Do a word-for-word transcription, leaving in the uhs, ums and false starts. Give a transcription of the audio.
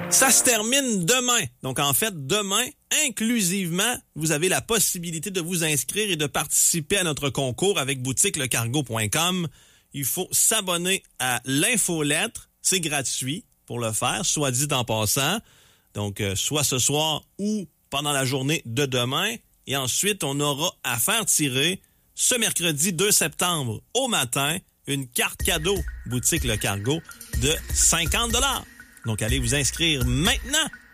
Ça se termine demain. Donc, en fait, demain, inclusivement, vous avez la possibilité de vous inscrire et de participer à notre concours avec boutique le cargo point com. Il faut s'abonner à l'infolettre. C'est gratuit pour le faire, soit dit en passant. Donc, euh, soit ce soir ou pendant la journée de demain. Et ensuite, on aura à faire tirer ce mercredi deux septembre au matin une carte cadeau boutique Le Cargo de cinquante dollars. Donc, allez vous inscrire maintenant